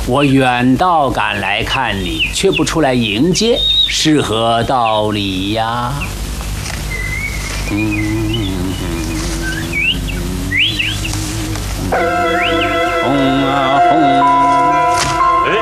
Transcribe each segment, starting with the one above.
我远道赶来看你，却不出来迎接，是何道理呀？轰啊轰！ 哎，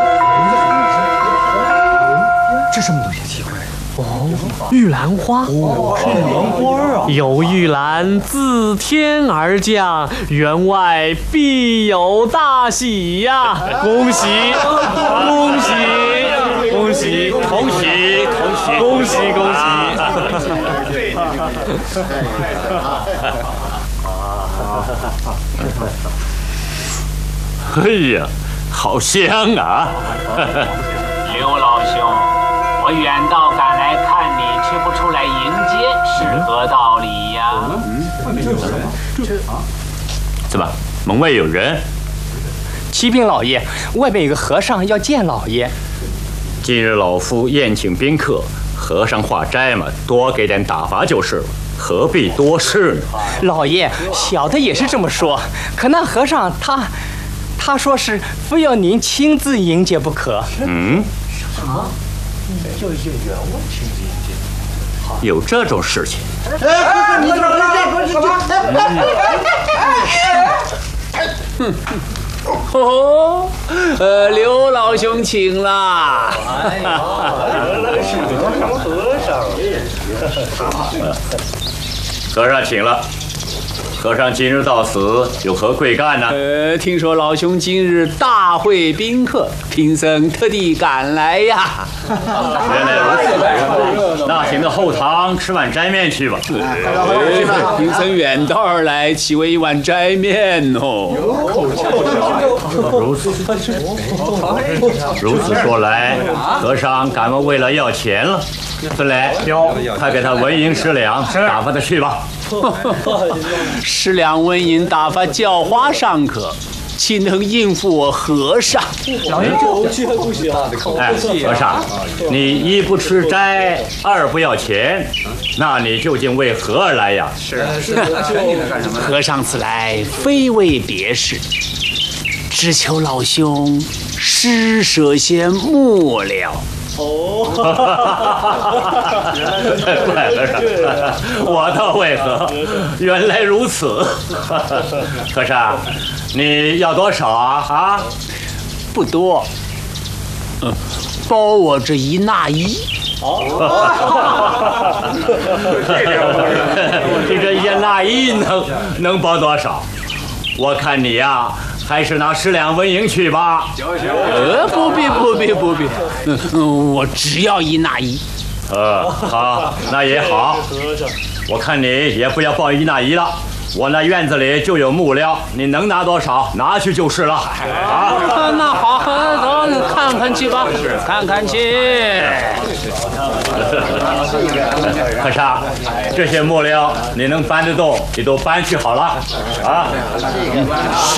这什么东西？奇怪。 哦，玉兰花。 哦，是玉兰花啊！ 有玉兰自天而降，园外必有大喜呀！恭喜，恭喜，恭喜， 恭喜，恭喜， 恭喜，恭喜！ 哎呀，好香啊！ 刘老兄，我远道赶来看你，却不出来迎接，是何道理呀？ 怎么，门外有人？ 启禀老爷，外面有个和尚要见老爷。 今日老夫宴请宾客，和尚化斋嘛，多给点打发就是了，何必多事呢？ 老爷，小的也是这么说，可那和尚他说是非要您亲自迎接不可。 嗯， 什么？叫一些员外亲自迎接？ 有这种事情？ 哎，不是，你怎么哦，刘老兄请啦！ 哎呀，是和尚。 和尚请了。和尚今日到此，有何贵干呢？ 听说老兄今日大会宾客，贫僧特地赶来呀。 原来如此，那请到后堂吃碗斋面去吧。 贫僧远道而来，岂为一碗斋面哦？ 如此说来，和尚敢问为了要钱了？孙磊，快给他文银10两，打发他去吧。 10两纹银打发叫花尚可，岂能应付我和尚？ 老爷就去不行。 哎，和尚，你一不吃斋，二不要钱，那你究竟为何而来呀？ 是和尚此来非为别事，只求老兄施舍些木料。 哦，怪和尚，我倒为何？原来如此。和尚，你要多少啊？啊， 不多，包我这一纳衣。 你这一纳衣能包多少？我看你呀，还是拿10两纹银去吧。 不必，我只要一纳衣。 好，那也好。我看你也不要报一纳衣了。我那院子里就有木料，你能拿多少拿去就是了。啊， 那好，走看看去吧，看看去。 和尚，这些木料你能搬得动，你都搬去好了。啊， 是。